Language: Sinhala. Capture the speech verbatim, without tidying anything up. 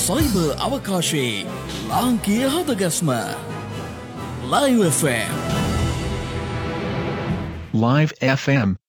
සයිබර් අවකාශයේ ලාංකීය හදගැස්ම Live F M. Live F M